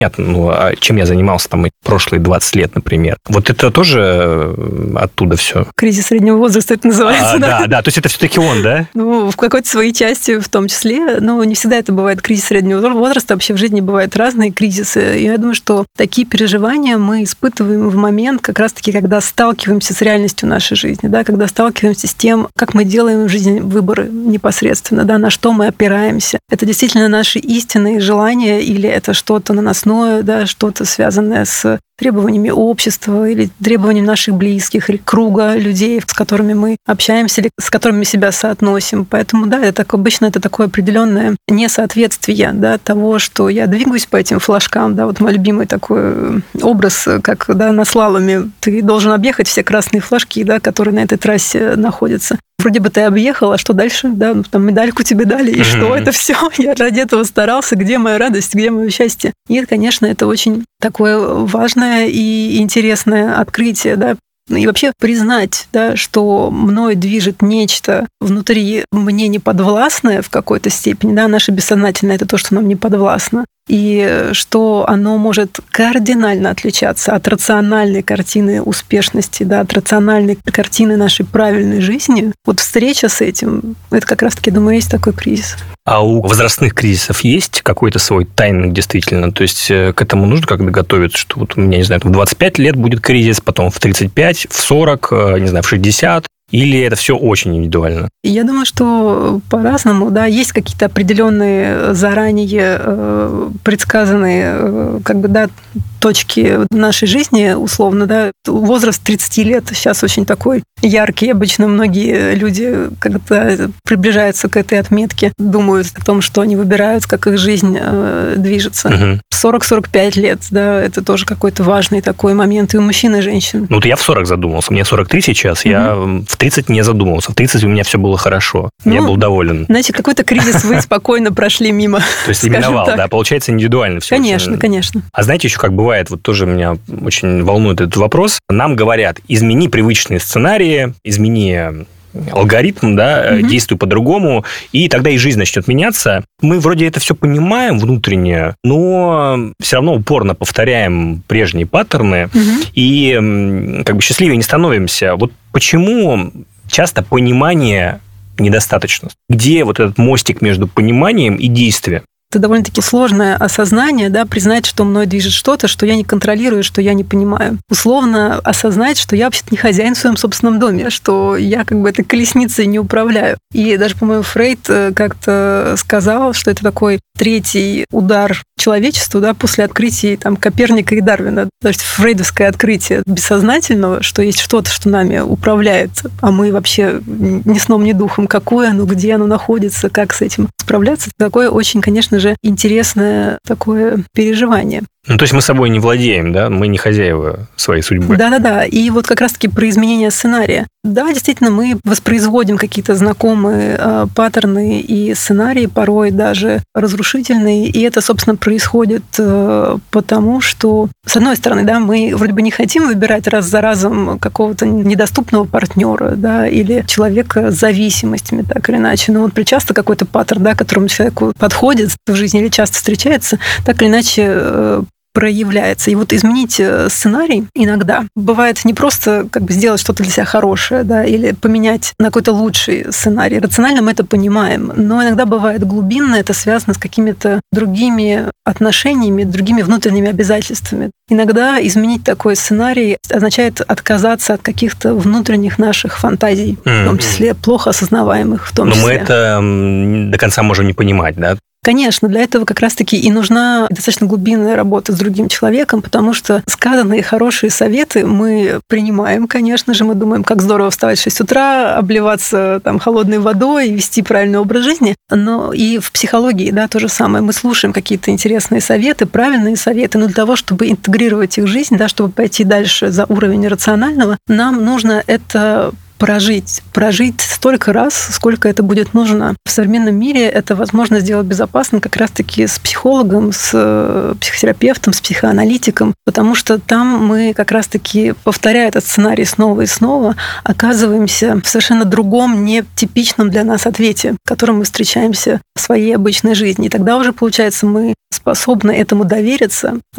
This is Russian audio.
Понятно, а чем я занимался там прошлые 20 лет, например. Вот это тоже оттуда все? Кризис среднего возраста это называется, да? Да, то есть это все-таки он, да? В какой-то своей части в том числе, но не всегда это бывает кризис среднего возраста, вообще в жизни бывают разные кризисы. И я думаю, что такие переживания мы испытываем в момент, как раз-таки, когда сталкиваемся с реальностью нашей жизни, да, когда сталкиваемся с тем, как мы делаем в жизни выборы непосредственно, да, на что мы опираемся. Это действительно наши истинные желания или это что-то наносное, да, что-то связанное с требованиями общества или требованиями наших близких, или круга людей, с которыми мы общаемся, или с которыми себя соотносим. Поэтому, да, обычно это такое определенное несоответствие, да, того, что я двигаюсь по этим флажкам. Да, вот мой любимый такой образ, как, да, на слаломе ты должен объехать все красные флажки, да, которые на этой трассе находятся. Вроде бы ты объехал, а что дальше? Да, там медальку тебе дали, и что это все? Я ради этого старался, где моя радость, где мое счастье? И, конечно, это очень такое важное и интересное открытие, да, и вообще признать, да, что мной движет нечто внутри мне неподвластное в какой-то степени, да, наше бессознательное — это то, что нам не подвластно, и что оно может кардинально отличаться от рациональной картины успешности, да, от рациональной картины нашей правильной жизни. Вот встреча с этим, это как раз-таки, думаю, есть такой кризис. А у возрастных кризисов есть какой-то свой тайминг действительно? То есть к этому нужно как-то готовиться, что вот у меня, не знаю, в 25 лет будет кризис, потом в 35, в 40, не знаю, в 60? Или это все очень индивидуально? Я думаю, что по-разному, да, есть какие-то определенные заранее предсказанные, как бы, да, точки нашей жизни, условно, да. Возраст 30 лет сейчас очень такой яркий. Обычно многие люди, когда приближаются к этой отметке, думают о том, что они выбирают, как их жизнь движется. 40-45 лет, да, это тоже какой-то важный такой момент и у мужчин, и женщин. Ну, вот я в 40 задумался. Мне 43 сейчас, я в 30 не задумывался. В 30 у меня все было хорошо. Я был доволен. Значит, какой-то кризис вы спокойно прошли мимо. То есть именовал, да? Получается, индивидуально все. Конечно, конечно. А знаете, еще как бывает, вот тоже меня очень волнует этот вопрос. Нам говорят, измени привычные сценарии, измени алгоритм, да, действуй по-другому, и тогда и жизнь начнет меняться. Мы вроде это все понимаем внутренне, но все равно упорно повторяем прежние паттерны, и как бы счастливее не становимся. Вот почему часто понимания недостаточно? Где вот этот мостик между пониманием и действием? Это довольно-таки сложное осознание, да, признать, что мной движет что-то, что я не контролирую, что я не понимаю. Условно осознать, что я вообще-то не хозяин в своем собственном доме, что я как бы этой колесницей не управляю. И даже, по-моему, Фрейд как-то сказал, что это такой третий удар человечеству, да, после открытий там Коперника и Дарвина. То есть фрейдовское открытие бессознательного, что есть что-то, что нами управляет, а мы вообще ни сном, ни духом. Какое оно, где оно находится, как с этим справляться. Такое очень, конечно же, интересное такое переживание. Ну, то есть мы собой не владеем, да? Мы не хозяева своей судьбы. Да-да-да. И вот как раз-таки про изменение сценария. Да, действительно, мы воспроизводим какие-то знакомые паттерны и сценарии, порой даже разрушительные. И это, собственно, происходит потому, что, с одной стороны, да, мы вроде бы не хотим выбирать раз за разом какого-то недоступного партнера, да, или человека с зависимостями, так или иначе. Но вот часто какой-то паттерн, да, которому человеку подходит в жизни или часто встречается, так или иначе проявляется. И вот изменить сценарий иногда бывает не просто как бы сделать что-то для себя хорошее, да, или поменять на какой-то лучший сценарий. Рационально мы это понимаем, но иногда бывает глубинно, это связано с какими-то другими отношениями, другими внутренними обязательствами. Иногда изменить такой сценарий означает отказаться от каких-то внутренних наших фантазий, в том числе плохо осознаваемых, в том числе. Но мы это до конца можем не понимать, да? Конечно, для этого как раз-таки и нужна достаточно глубинная работа с другим человеком, потому что сказанные хорошие советы мы принимаем, конечно же, мы думаем, как здорово вставать в 6 утра, обливаться там холодной водой, вести правильный образ жизни, но и в психологии, да, то же самое. Мы слушаем какие-то интересные советы, правильные советы, но для того, чтобы интегрировать их в жизнь, да, чтобы пойти дальше за уровень рационального, нам нужно это прожить столько раз, сколько это будет нужно. В современном мире это возможно сделать безопасно как раз-таки с психологом, с психотерапевтом, с психоаналитиком, потому что там мы как раз-таки, повторяя этот сценарий снова и снова, оказываемся в совершенно другом, нетипичном для нас ответе, в котором мы встречаемся в своей обычной жизни. И тогда уже, получается, мы способны этому довериться,